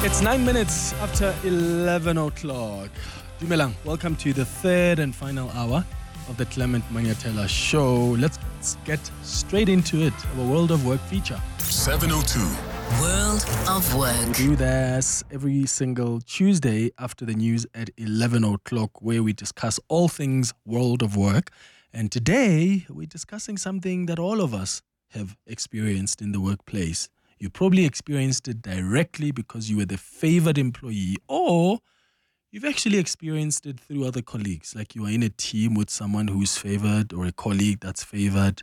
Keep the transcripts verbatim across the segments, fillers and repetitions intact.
It's nine minutes after eleven o'clock. Dumelang, welcome to the third and final hour of the Clement Manyatela Show. Let's get straight into it. Our World of Work feature. seven oh two. World of Work. We do this every single Tuesday after the news at eleven o'clock, where we discuss all things World of Work. And today, we're discussing something that all of us have experienced in the workplace. You probably experienced it directly because you were the favored employee, or you've actually experienced it through other colleagues, like you are in a team with someone who's favored or a colleague that's favored,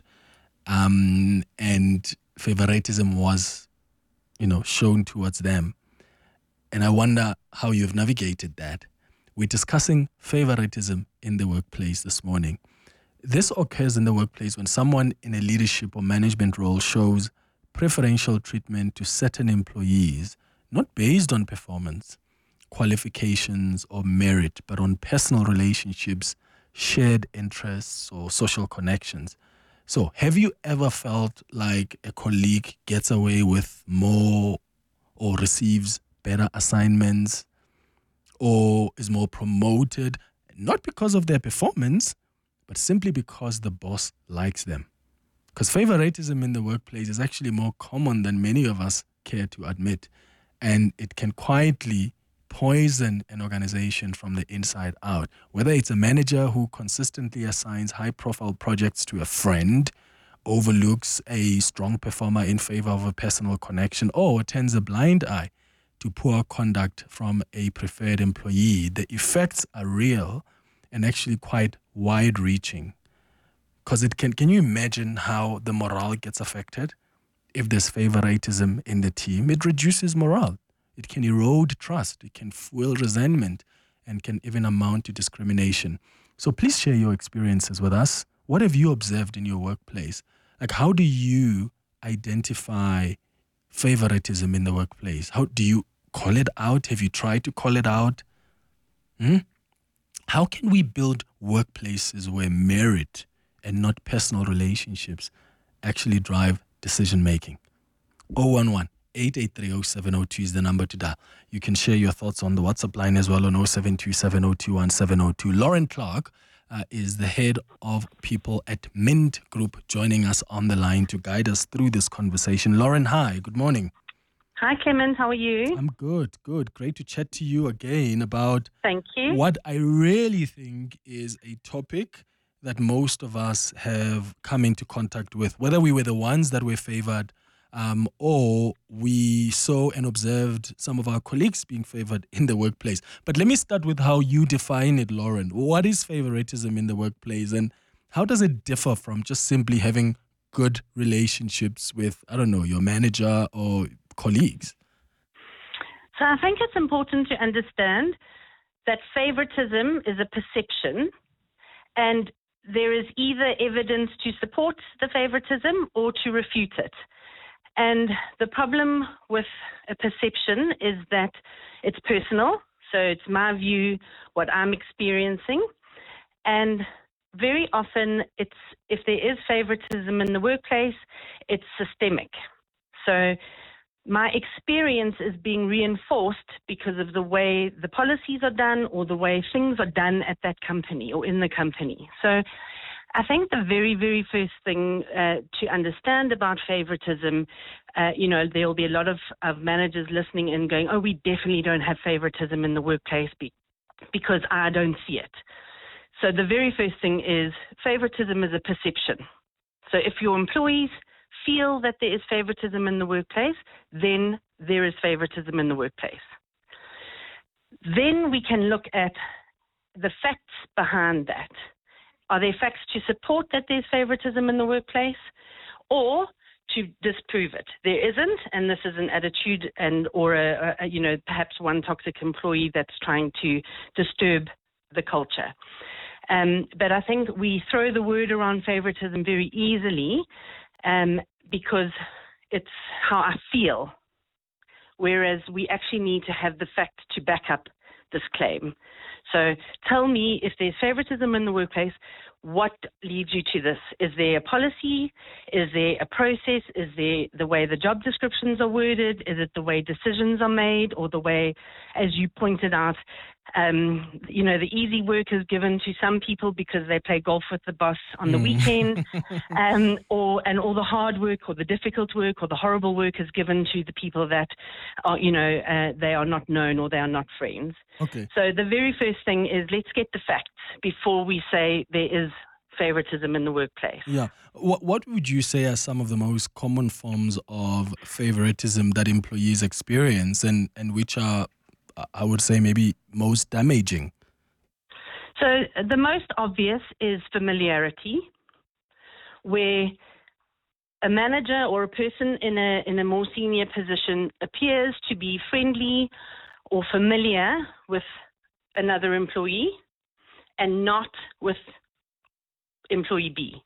um, and favoritism was, you know, shown towards them. And I wonder how you've navigated that. We're discussing favoritism in the workplace this morning. This occurs in the workplace when someone in a leadership or management role shows preferential treatment to certain employees, not based on performance, qualifications, or merit, but on personal relationships, shared interests, or social connections. So, have you ever felt like a colleague gets away with more or receives better assignments or is more promoted, not because of their performance, but simply because the boss likes them? Because favoritism in the workplace is actually more common than many of us care to admit. And it can quietly poison an organization from the inside out. Whether it's a manager who consistently assigns high-profile projects to a friend, overlooks a strong performer in favor of a personal connection, or turns a blind eye to poor conduct from a preferred employee, the effects are real and actually quite wide-reaching. Because it can, can you imagine how the morale gets affected if there's favoritism in the team? It reduces morale. It can erode trust. It can fuel resentment and can even amount to discrimination. So please share your experiences with us. What have you observed in your workplace? Like, how do you identify favoritism in the workplace? How do you call it out? Have you tried to call it out? Hmm? How can we build workplaces where merit and not personal relationships actually drive decision-making? oh one one, eight eight three, oh seven oh two is the number to dial. You can share your thoughts on the WhatsApp line as well on oh seven two seven oh two one seven oh two. Lauren Clark uh, is the head of people at Mint Group, joining us on the line to guide us through this conversation. Lauren, hi, good morning. Hi, Clement. How are you? I'm good, good. Great to chat to you again about Thank you. what I really think is a topic that most of us have come into contact with, whether we were the ones that were favored um, or we saw and observed some of our colleagues being favored in the workplace. But let me start with how you define it, Lauren. What is favoritism in the workplace, and how does it differ from just simply having good relationships with, I don't know, your manager or colleagues? So I think it's important to understand that favoritism is a perception, and there is either evidence to support the favoritism or to refute it. And the problem with a perception is that it's personal, so it's my view, what I'm experiencing. And very often, it's if there is favoritism in the workplace, it's systemic. So my experience is being reinforced because of the way the policies are done or the way things are done at that company or in the company. So I think the very, very first thing uh, to understand about favoritism, uh, you know, there will be a lot of, of managers listening and going, oh, we definitely don't have favoritism in the workplace be- because I don't see it. So the very first thing is favoritism is a perception. So if your employees feel that there is favoritism in the workplace, then there is favoritism in the workplace. Then we can look at the facts behind that. Are there facts to support that there's favoritism in the workplace, or to disprove it? There isn't, and this is an attitude and or a, a you know perhaps one toxic employee that's trying to disturb the culture. Um, but I think we throw the word around favoritism very easily um, because it's how I feel, whereas we actually need to have the facts to back up this claim. So tell me, if there's favoritism in the workplace, what leads you to this? Is there a policy? Is there a process? Is there the way the job descriptions are worded? Is it the way decisions are made, or the way, as you pointed out, um, you know, the easy work is given to some people because they play golf with the boss on the Mm. weekend, um, or and all the hard work or the difficult work or the horrible work is given to the people that are, you know, uh, they are not known or they are not friends. Okay. So the very first thing is, let's get the facts before we say there is favoritism in the workplace. Yeah. What What would you say are some of the most common forms of favoritism that employees experience, and, and which are, I would say, maybe most damaging? So the most obvious is familiarity, where a manager or a person in a in a more senior position appears to be friendly or familiar with another employee and not with employee B.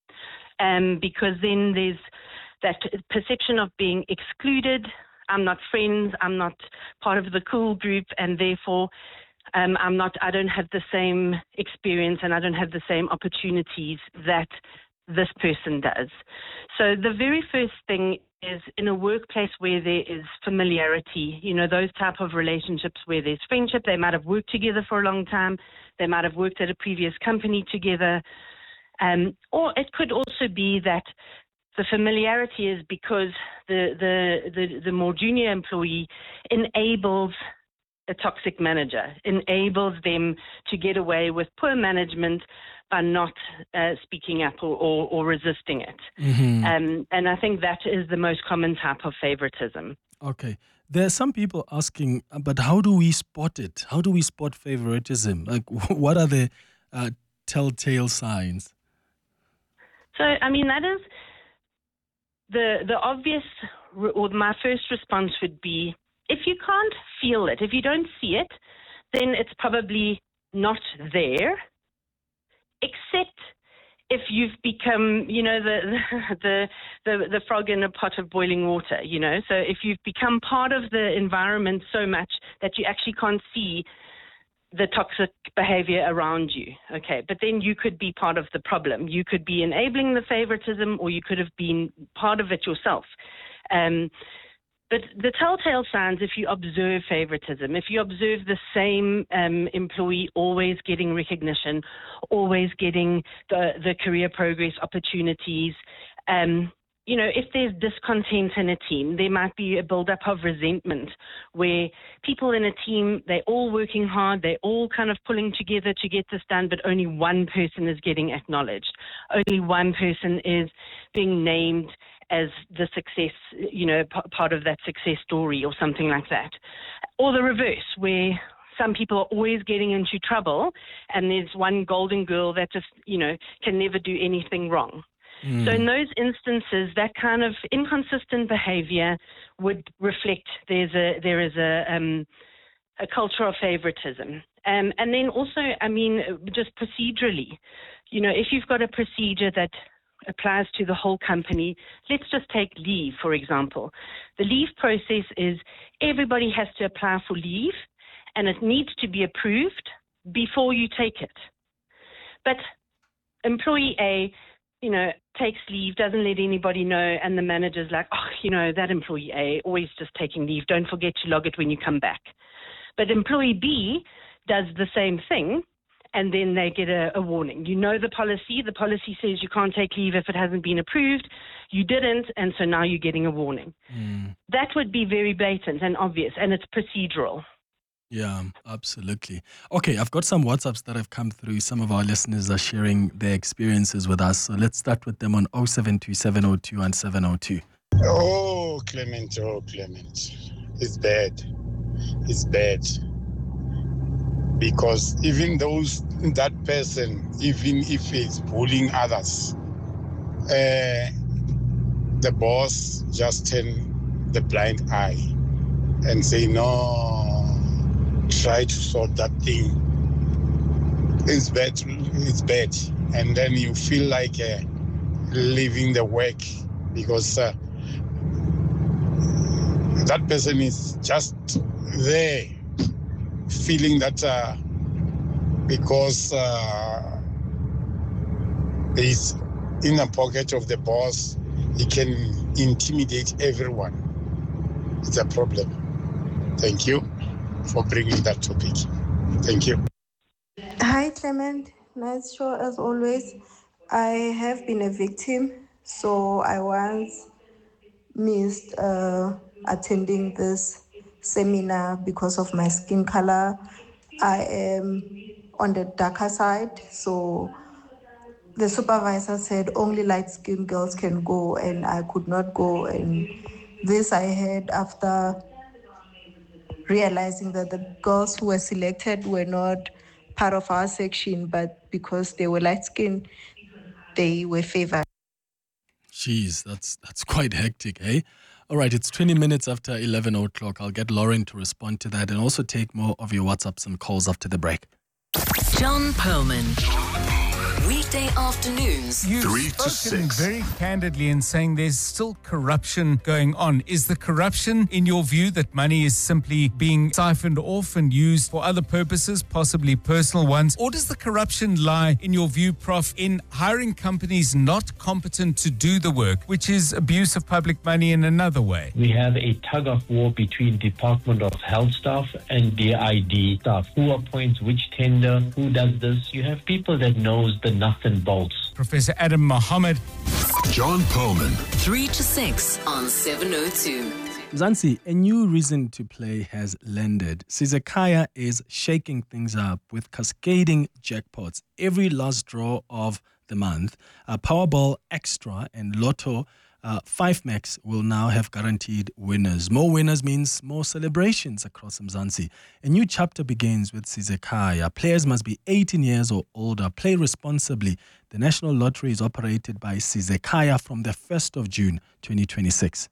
Um, because then there's that perception of being excluded. I'm not friends, I'm not part of the cool group, and therefore um, I'm not, I don't have the same experience and I don't have the same opportunities that this person does. So the very first thing is, in a workplace where there is familiarity, you know, those type of relationships where there's friendship, they might have worked together for a long time, they might have worked at a previous company together, um, or it could also be that the familiarity is because the, the, the, the more junior employee enables a toxic manager, enables them to get away with poor management by not uh, speaking up or, or, or resisting it. Mm-hmm. Um, and I think that is the most common type of favoritism. Okay. There are some people asking, but how do we spot it? How do we spot favoritism? Like, what are the uh, telltale signs? So, I mean, that is the the obvious, or my first response would be, if you can't feel it, if you don't see it, then it's probably not there. Except if you've become, you know, the, the the the frog in a pot of boiling water, you know. So if you've become part of the environment so much that you actually can't see the toxic behavior around you, okay. But then you could be part of the problem. You could be enabling the favoritism, or you could have been part of it yourself. Um, But the telltale signs, if you observe favoritism, if you observe the same um, employee always getting recognition, always getting the, the career progress opportunities, um, you know, if there's discontent in a team, there might be a build-up of resentment where people in a team, they're all working hard, they're all kind of pulling together to get this done, but only one person is getting acknowledged. Only one person is being named as the success, you know, p- part of that success story or something like that. Or the reverse, where some people are always getting into trouble and there's one golden girl that just, you know, can never do anything wrong. Mm. So in those instances, that kind of inconsistent behavior would reflect there's a there is a um, a culture of favoritism. Um, and then also, I mean, just procedurally, you know, if you've got a procedure that applies to the whole company, let's just take leave, for example. The leave process is everybody has to apply for leave, and it needs to be approved before you take it. But employee A, you know, takes leave, doesn't let anybody know, and the manager's like, oh, you know, that employee A, always just taking leave, don't forget to log it when you come back. But employee B does the same thing, and then they get a, a warning. You know the policy. The policy says you can't take leave if it hasn't been approved. You didn't, and so now you're getting a warning. Mm. That would be very blatant and obvious, and it's procedural. Yeah, absolutely. Okay, I've got some WhatsApps that have come through. Some of our listeners are sharing their experiences with us. So let's start with them on oh seven two, seven oh two, and seven oh two. Oh, Clement, oh, Clement. It's bad. It's bad. Because even those, that person, even if he's bullying others, uh, the boss just turn the blind eye and say, no, try to sort that thing. It's bad. It's bad. And then you feel like uh, leaving the work because uh, that person is just there, feeling that uh, because uh, He's in the pocket of the boss. He can intimidate everyone. It's a problem. Thank you for bringing that topic. Thank you. Hi, Clement. Nice show as always. I have been a victim, so I once missed uh, attending this seminar because of my skin color. I am on the darker side, so the supervisor said only light-skinned girls can go, and I could not go. And this I heard after realizing that the girls who were selected were not part of our section, but because they were light-skinned, they were favored. Jeez, that's that's quite hectic, eh? All right, it's twenty minutes after eleven o'clock. I'll get Lauren to respond to that and also take more of your WhatsApps and calls after the break. John Perlman. Weekday afternoons. You've three spoken to six. very candidly in saying there's still corruption going on. Is the corruption, in your view, that money is simply being siphoned off and used for other purposes, possibly personal ones? Or does the corruption lie, in your view, Prof, in hiring companies not competent to do the work, which is abuse of public money in another way? We have a tug of war between Department of Health staff and D I D staff. Who appoints which tender? Who does this? You have people that knows the nuts and bolts. Professor Adam Mohammed. John Perlman. three to six on seven oh two. Mzansi, a new reason to play has landed. Sizekaya is shaking things up with cascading jackpots. Every last draw of the month, uh, Powerball Extra and Lotto uh, five max will now have guaranteed winners. More winners means more celebrations across Mzansi. A new chapter begins with Sizekaya. Players must be eighteen years or older. Play responsibly. The National Lottery is operated by Sizekaya from the first of June twenty twenty-six.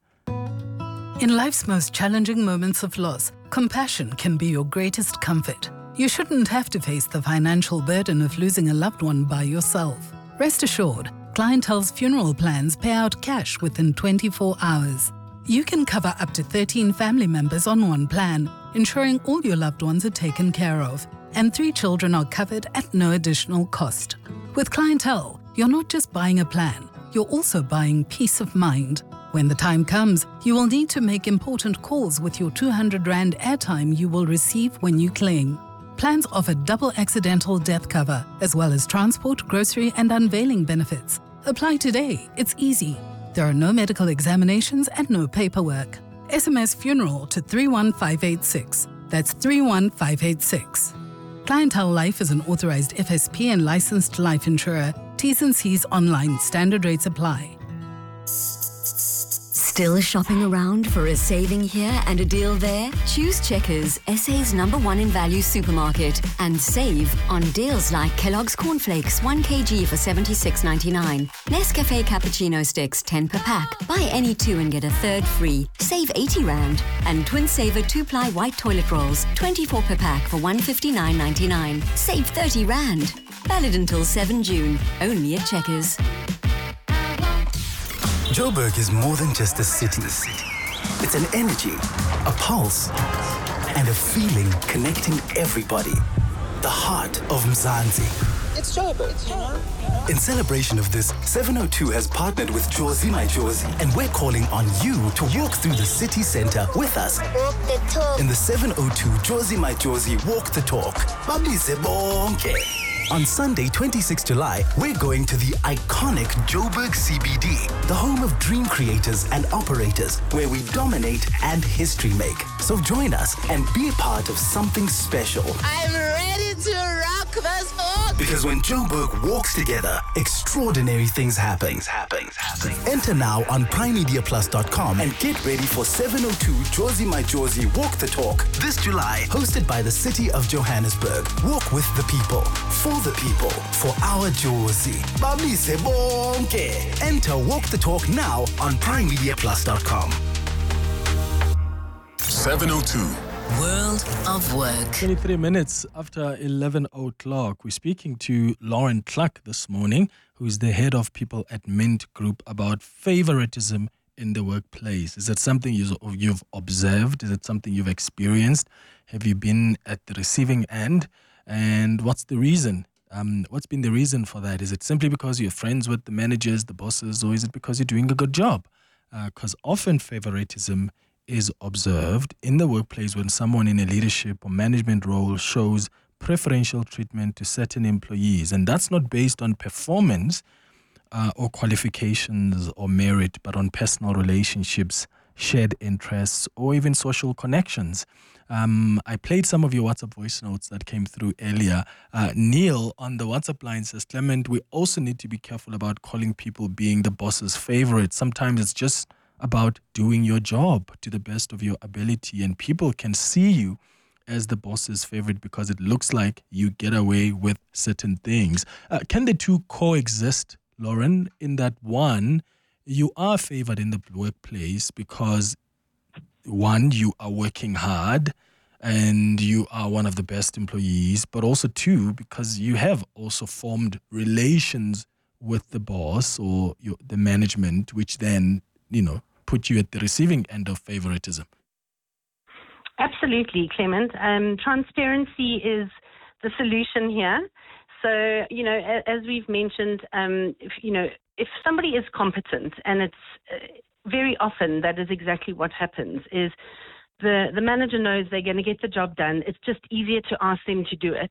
In life's most challenging moments of loss, compassion can be your greatest comfort. You shouldn't have to face the financial burden of losing a loved one by yourself. Rest assured, Clientele's funeral plans pay out cash within twenty-four hours. You can cover up to thirteen family members on one plan, ensuring all your loved ones are taken care of, and three children are covered at no additional cost. With Clientele, you're not just buying a plan, you're also buying peace of mind. When the time comes, you will need to make important calls with your two hundred rand airtime you will receive when you claim. Plans offer double accidental death cover, as well as transport, grocery and unveiling benefits. Apply today, it's easy. There are no medical examinations and no paperwork. S M S funeral to three one five eight six. That's three one five eight six. Clientele Life is an authorized F S P and licensed life insurer. T's and C's online. Standard rates apply. Still shopping around for a saving here and a deal there? Choose Checkers, S A's number one in value supermarket, and save on deals like Kellogg's Cornflakes one kilogram for seventy-six ninety-nine, Nescafe Cappuccino Sticks ten per pack. Buy any two and get a third free. Save eighty rand. And Twin Saver two-ply white toilet rolls twenty-four per pack for one fifty-nine ninety-nine. Save thirty rand. Valid until seventh of June. Only at Checkers. Joburg is more than just a city. It's an energy, a pulse, and a feeling connecting everybody. The heart of Mzansi. It's Joburg, you know? In celebration of this, seven oh two has partnered with Jozi My Jozi, and we're calling on you to walk through the city center with us. Walk the talk. In the seven oh two Jozi My Jozi Walk the Talk. Babize bonke. On Sunday, twenty-sixth of July, we're going to the iconic Joburg C B D, the home of dream creators and operators, where we dominate and history make. So join us and be a part of something special. I'm ready to rock this book. Because when Joburg walks together, extraordinary things happen. Things happen. happen. Enter now on prime media plus dot com and get ready for seven oh two Jozi My Jozi Walk the Talk this July, hosted by the city of Johannesburg. Walk with the people, for the people, for our Jozi. Babize bonke. Enter Walk the Talk now on prime media plus dot com. seven oh two. World of Work. twenty-three minutes after eleven o'clock, we're speaking to Lauren Clark this morning, who's the head of people at Mint Group, about favoritism in the workplace. Is that something you've observed? Is it something you've experienced? Have you been at the receiving end? And what's the reason Um, what's been the reason for that? Is it simply because you're friends with the managers, the bosses, or is it because you're doing a good job? Because uh, often favoritism is observed in the workplace when someone in a leadership or management role shows preferential treatment to certain employees. And that's not based on performance uh, or qualifications or merit, but on personal relationships, shared interests, or even social connections. Um, I played some of your WhatsApp voice notes that came through earlier. Uh, Neil on the WhatsApp line says, Clement, we also need to be careful about calling people being the boss's favorite. Sometimes it's just about doing your job to the best of your ability, and people can see you as the boss's favorite because it looks like you get away with certain things. Uh, can the two coexist, Lauren, in that one, you are favored in the workplace because one, you are working hard and you are one of the best employees, but also two, because you have also formed relations with the boss or your, the management, which then, you know, put you at the receiving end of favoritism. Absolutely, Clement. Um, transparency is the solution here. So, you know, as we've mentioned, um, if, you know, if somebody is competent, and it's uh, very often that is exactly what happens, is the, the manager knows they're going to get the job done. It's just easier to ask them to do it.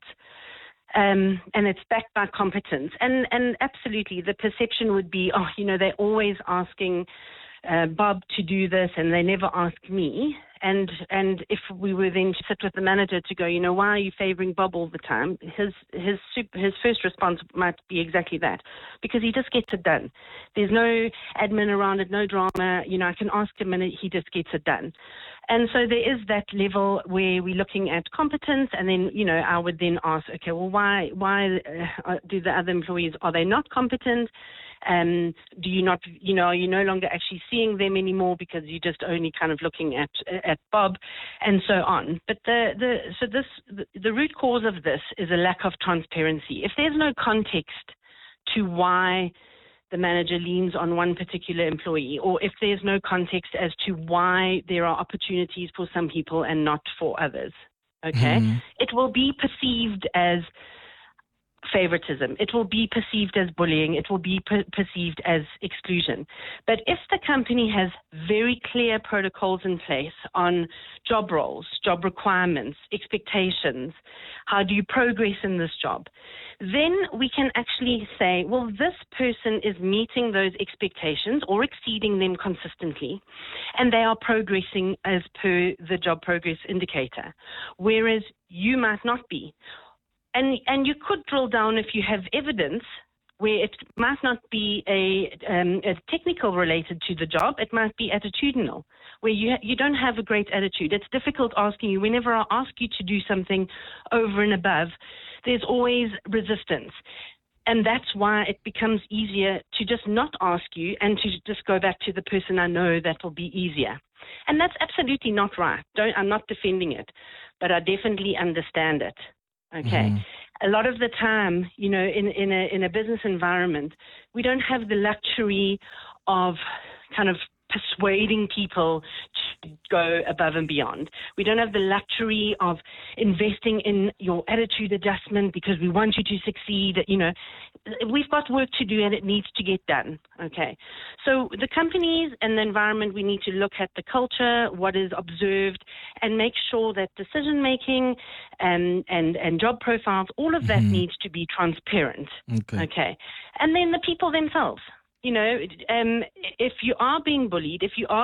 Um, and it's backed by competence. And, and absolutely, the perception would be, oh, you know, they're always asking uh, Bob to do this and they never ask me. And and if we were then to sit with the manager to go, you know, why are you favoring Bob all the time? His his his first response might be exactly that, because he just gets it done. There's no admin around it, no drama. You know, I can ask him and he just gets it done. And so there is that level where we're looking at competence, and then, you know, I would then ask, okay, well, why why uh, do the other employees, are they not competent? Um, do you not, you know, are you no longer actually seeing them anymore because you're just only kind of looking at at Bob, and so on. But the the so this the, the root cause of this is a lack of transparency. If there's no context to why the manager leans on one particular employee, or if there's no context as to why there are opportunities for some people and not for others, okay, mm-hmm. it will be perceived as favoritism. It will be perceived as bullying. It will be per- perceived as exclusion. But if the company has very clear protocols in place on job roles, job requirements, expectations, how do you progress in this job, then we can actually say, well, this person is meeting those expectations or exceeding them consistently, and they are progressing as per the job progress indicator, whereas you might not be. And and you could drill down if you have evidence where it might not be a, um, a technical related to the job. It might be attitudinal, where you ha- you don't have a great attitude. It's difficult asking you. Whenever I ask you to do something over and above, there's always resistance. And that's why it becomes easier to just not ask you and to just go back to the person I know that will be easier. And that's absolutely not right. Don't, I'm not defending it, but I definitely understand it. Okay. Mm-hmm. A lot of the time, you know, in, in a in a business environment, we don't have the luxury of kind of persuading people to go above and beyond. We don't have the luxury of investing in your attitude adjustment because we want you to succeed. You know, we've got work to do and it needs to get done. Okay. So the companies and the environment, we need to look at the culture, what is observed, and make sure that decision making and, and, and job profiles, all of that mm-hmm. needs to be transparent. Okay. Okay. And then the people themselves. You know, um, if you are being bullied, if you are